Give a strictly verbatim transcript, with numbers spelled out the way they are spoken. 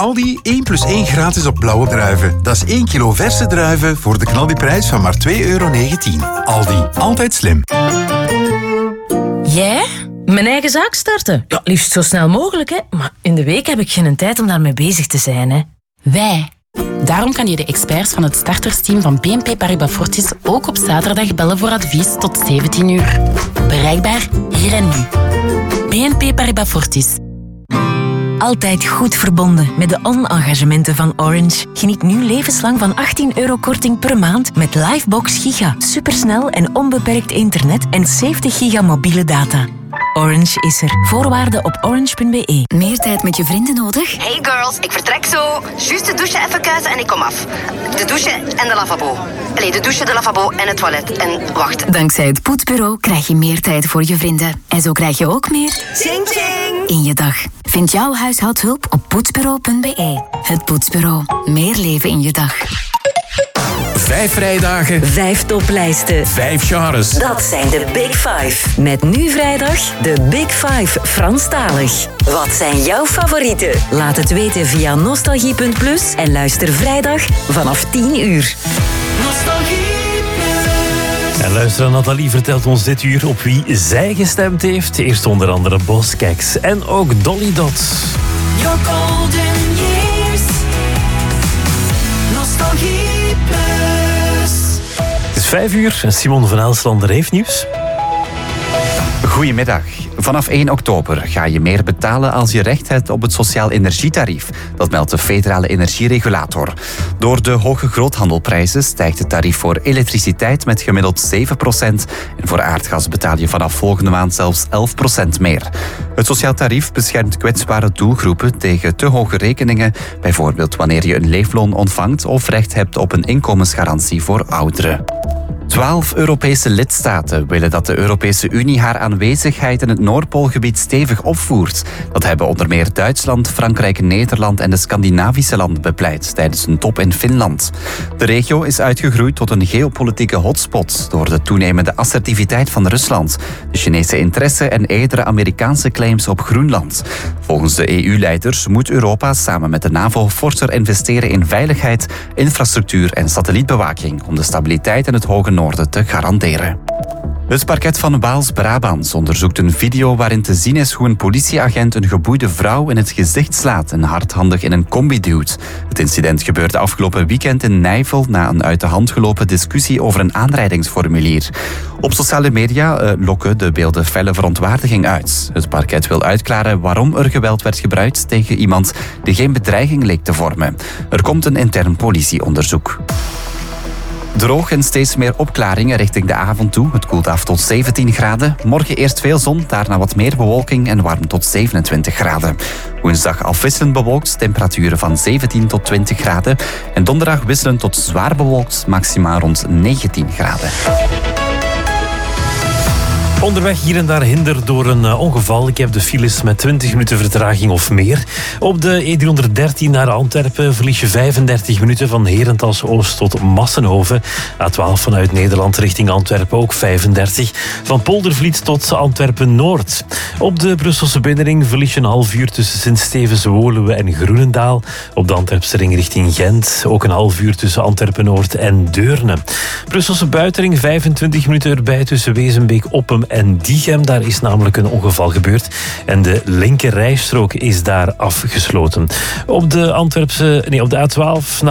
Aldi één plus één gratis op blauwe druiven. Dat is één kilo verse druiven voor de knaldiprijs van maar twee euro negentien. Aldi, altijd slim. Jij? Mijn eigen zaak starten? Ja, liefst zo snel mogelijk, hè. Maar in de week heb ik geen tijd om daarmee bezig te zijn, hè. Wij. Daarom kan je de experts van het startersteam van B N P Paribas Fortis ook op zaterdag bellen voor advies tot zeventien uur. Bereikbaar hier en nu. B N P Paribas Fortis. Altijd goed verbonden met de on-engagementen van Orange. Geniet nu levenslang van achttien euro korting per maand met Livebox Giga. Supersnel en onbeperkt internet en zeventig giga mobiele data. Orange is er. Voorwaarden op orange punt b e. Meer tijd met je vrienden nodig? Hey girls, ik vertrek zo. Juist de douche even kuisen en ik kom af. De douche en de lavabo. Allee, de douche, de lavabo en het toilet. En wacht. Dankzij het Poetsbureau krijg je meer tijd voor je vrienden. En zo krijg je ook meer... Ching ching! In je dag. Vind jouw huishoudhulp op poetsbureau punt b e. Het Poetsbureau. Meer leven in je dag. Vijf vrijdagen. Vijf toplijsten. Vijf genres. Dat zijn de Big Five. Met nu vrijdag de Big Five Franstalig. Wat zijn jouw favorieten? Laat het weten via nostalgie punt plus en luister vrijdag vanaf tien uur. Nostalgie plus. En luisteraar Nathalie vertelt ons dit uur op wie zij gestemd heeft. Eerst onder andere Boss Keks en ook Dolly Dots. Your golden years. Nostalgie plus. Het is vijf uur en Simon van Elslander heeft nieuws. Goedemiddag. Vanaf één oktober ga je meer betalen als je recht hebt op het sociaal energietarief. Dat meldt de federale energieregulator. Door de hoge groothandelprijzen stijgt het tarief voor elektriciteit met gemiddeld zeven procent. En voor aardgas betaal je vanaf volgende maand zelfs elf procent meer. Het sociaal tarief beschermt kwetsbare doelgroepen tegen te hoge rekeningen. Bijvoorbeeld wanneer je een leefloon ontvangt of recht hebt op een inkomensgarantie voor ouderen. Twaalf Europese lidstaten willen dat de Europese Unie haar aanwezigheid in het Noordpoolgebied stevig opvoert. Dat hebben onder meer Duitsland, Frankrijk, Nederland en de Scandinavische landen bepleit tijdens een top in Finland. De regio is uitgegroeid tot een geopolitieke hotspot door de toenemende assertiviteit van Rusland, de Chinese interesse en eerdere Amerikaanse claims op Groenland. Volgens de E U-leiders moet Europa samen met de NAVO forser investeren in veiligheid, infrastructuur en satellietbewaking om de stabiliteit in het hoge noorden te garanderen. Het parket van Waals-Brabant onderzoekt een video waarin te zien is hoe een politieagent een geboeide vrouw in het gezicht slaat en hardhandig in een combi duwt. Het incident gebeurde afgelopen weekend in Nijvel na een uit de hand gelopen discussie over een aanrijdingsformulier. Op sociale media uh, lokken de beelden felle verontwaardiging uit. Het parket wil uitklaren waarom er geweld werd gebruikt tegen iemand die geen bedreiging leek te vormen. Er komt een intern politieonderzoek. Droog en steeds meer opklaringen richting de avond toe. Het koelt af tot zeventien graden. Morgen eerst veel zon, daarna wat meer bewolking en warm tot zevenentwintig graden. Woensdag afwisselend bewolkt, temperaturen van zeventien tot twintig graden. En donderdag wisselend tot zwaar bewolkt, maximaal rond negentien graden. Onderweg hier en daar hinder door een uh, ongeval. Ik heb de files met twintig minuten vertraging of meer. Op de E driehonderddertien naar Antwerpen verlies je vijfendertig minuten van Herentals Oost tot Massenhoven. A twaalf vanuit Nederland richting Antwerpen ook vijfendertig. Van Poldervliet tot Antwerpen Noord. Op de Brusselse binnenring verlies je een half uur tussen Sint-Stevens, Woluwe en Groenendaal. Op de Antwerpse ring richting Gent ook een half uur tussen Antwerpen Noord en Deurne. Brusselse buitenring vijfentwintig minuten erbij tussen Wezenbeek, Oppem en Diegem. Daar is namelijk een ongeval gebeurd en de linker rijstrook is daar afgesloten. Op de Antwerpse, nee, op de A twaalf naar